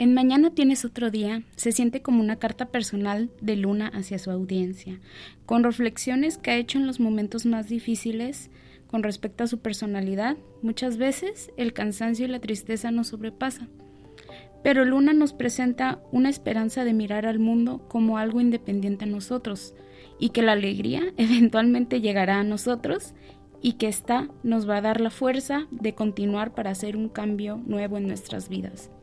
En Mañana tienes otro día se siente como una carta personal de Luna hacia su audiencia, con reflexiones que ha hecho en los momentos más difíciles con respecto a su personalidad. Muchas veces el cansancio y la tristeza nos sobrepasan, pero Luna nos presenta una esperanza de mirar al mundo como algo independiente a nosotros y que la alegría eventualmente llegará a nosotros y que ésta nos va a dar la fuerza de continuar para hacer un cambio nuevo en nuestras vidas.